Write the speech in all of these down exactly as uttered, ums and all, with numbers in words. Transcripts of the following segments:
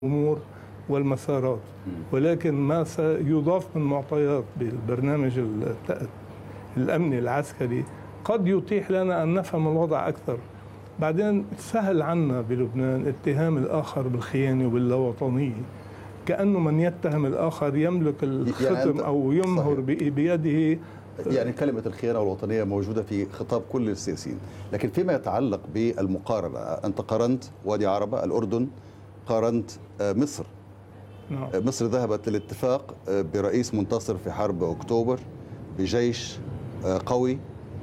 الأمور والمسارات، ولكن ما سيضاف من معطيات بالبرنامج الأمني العسكري قد يتيح لنا أن نفهم الوضع أكثر. بعدين سهل عنا بلبنان اتهام الآخر بالخيانة وباللاوطنية، كأنه من يتهم الآخر يملك الختم أو يمهر بيده. يعني كلمة الخيانة والوطنية موجودة في خطاب كل السياسيين، لكن فيما يتعلق بالمقارنة، أنت قارنت وادي عربة، الأردن، قارنت مصر. نعم. مصر ذهبت للاتفاق برئيس منتصر في حرب أكتوبر، بجيش قوي،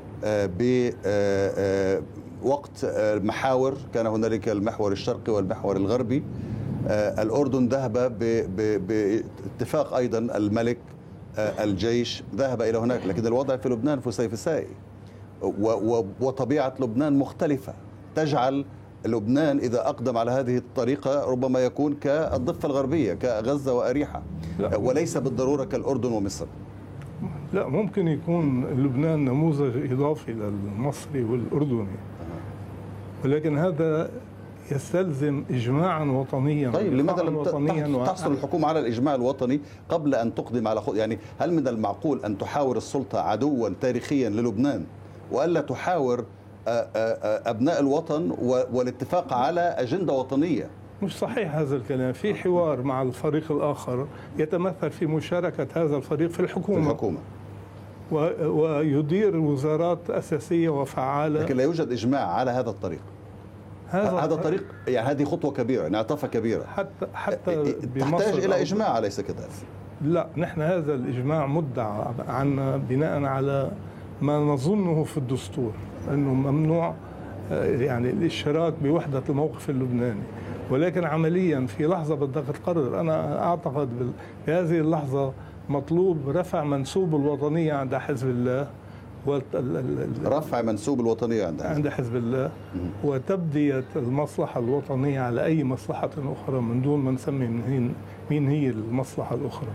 بوقت محاور كان هنالك المحور الشرقي والمحور الغربي. الأردن ذهب باتفاق أيضا الملك، الجيش ذهب إلى هناك، لكن الوضع في لبنان فسيفسائي، وطبيعة لبنان مختلفة تجعل لبنان إذا أقدم على هذه الطريقة ربما يكون كالضفة الغربية، كغزة وأريحة، وليس بالضرورة كالأردن ومصر. لا، ممكن يكون لبنان نموذج إضافي للمصري والأردني، ولكن هذا يستلزم إجماعا وطنيا. طيب لماذا لم تحصل الحكومة على الإجماع الوطني قبل أن تقدم على خط؟ يعني هل من المعقول أن تحاور السلطة عدوا تاريخيا للبنان وألا تحاور أبناء الوطن والاتفاق على أجندة وطنية؟ مش صحيح هذا الكلام. في حوار مع الفريق الآخر يتمثل في مشاركة هذا الفريق في الحكومة, في الحكومة. ويدير وزارات أساسية وفعالة، لكن لا يوجد إجماع على هذا الطريق. هذا هذا طريق، يعني هذه خطوة كبيرة، انعطافة كبيرة، حتى حتى تحتاج إلى إجماع، أليس كذلك؟ لا، نحن هذا الإجماع مدعى عنا بناء على ما نظنه في الدستور، أنه ممنوع يعني الاشتراك بوحدة الموقف اللبناني، ولكن عمليا في لحظة بدك تقرر. أنا أعتقد بهذه اللحظة مطلوب رفع منسوب الوطنية عند حزب الله، رفع منسوب الوطنية عند عند حزب الله، وتبدية المصلحة الوطنية على أي مصلحة أخرى من دون ما نسمي مين هي المصلحة الأخرى.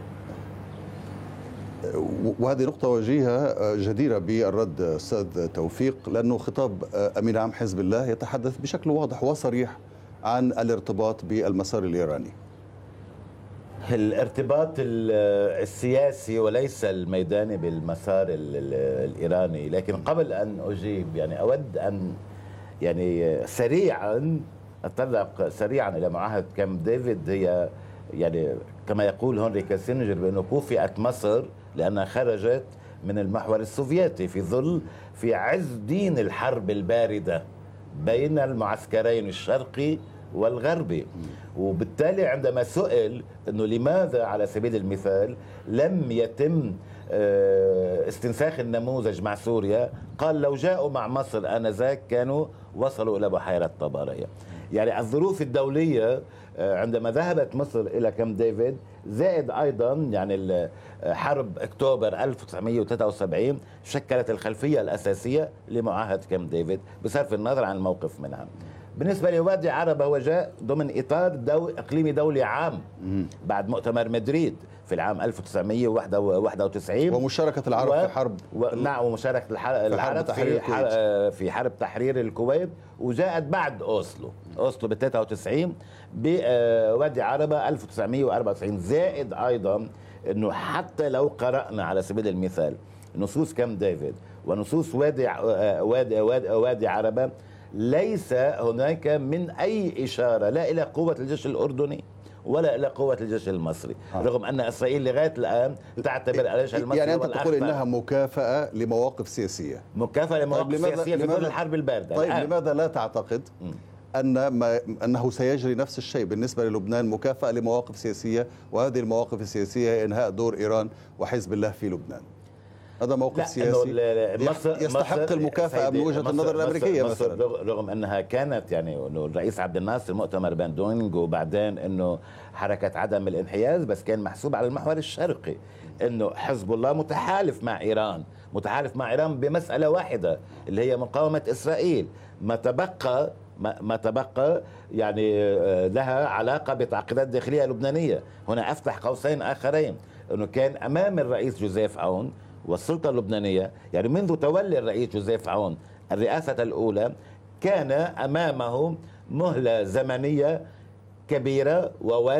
وهذه نقطة وجيهة جديرة بالرد أستاذ توفيق، لأنه خطاب أمين عام حزب الله يتحدث بشكل واضح وصريح عن الارتباط بالمسار الإيراني. الارتباط السياسي وليس الميداني بالمسار الإيراني. لكن قبل أن أجيب يعني أود أن يعني سريعا أتطرق سريعا إلى معاهدة كامب ديفيد. هي يعني كما يقول هنري كيسنجر بأنه كوفئت مصر لأنها خرجت من المحور السوفيتي في ظل في عز دين الحرب الباردة بين المعسكرين الشرقي والغربي. وبالتالي عندما سئل أنه لماذا على سبيل المثال لم يتم استنساخ النموذج مع سوريا، قال لو جاءوا مع مصر آنذاك كانوا وصلوا إلى بحيرة طبرية. يعني الظروف الدولية عندما ذهبت مصر إلى كامب ديفيد، زائد أيضا يعني حرب أكتوبر ألف وتسعمئة وثلاثة وسبعين شكلت الخلفية الأساسية لمعاهدة كامب ديفيد بصرف النظر عن الموقف منها. بالنسبة لوادي عربة هو جاء ضمن إطار دو إقليمي دولي عام بعد مؤتمر مدريد في العام ألف وتسعمئة وواحد وتسعين، ومشاركة العرب و... في حرب و... نعم ومشاركة الح... العرب في حرب, في حرب تحرير الكويت، وجاءت بعد أوسلو أوسلو ب ثلاثة وتسعين بوادي عربة ألف وتسعمئة وأربعة وتسعين. زائد أيضا أنه حتى لو قرأنا على سبيل المثال نصوص كامب ديفيد ونصوص وادي وادي وادي, وادي عربة، ليس هناك من أي إشارة لا إلى قوة الجيش الأردني ولا إلى قوة الجيش المصري، آه. رغم أن إسرائيل لغاية الآن تعتبر الجيش المصري يعني أنت تقول إنها مكافأة لمواقف سياسية، مكافأة لمواقف طيب سياسية في ظل الحرب الباردة. طيب الآن. لماذا لا تعتقد م. أن ما أنه سيجري نفس الشيء بالنسبة للبنان، مكافأة لمواقف سياسية، وهذه المواقف السياسية هي إنهاء دور إيران وحزب الله في لبنان؟ هذا موقف سياسي مصر يستحق مصر المكافأة من وجهة النظر الأمريكية مصر مثلا، رغم أنها كانت يعني أنه الرئيس عبد الناصر مؤتمر باندونج، وبعدين أنه حركة عدم الانحياز، بس كان محسوب على المحور الشرقي أنه حزب الله متحالف مع إيران، متحالف مع إيران بمسألة واحدة اللي هي مقاومة إسرائيل. ما تبقى ما, ما تبقى يعني لها علاقة بتعقيدات داخلية لبنانية. هنا أفتح قوسين آخرين، أنه كان أمام الرئيس جوزيف عون والسلطة اللبنانية، يعني منذ تولي الرئيس جوزيف عون الرئاسة الأولى كان أمامه مهلة زمنية كبيرة وواسعة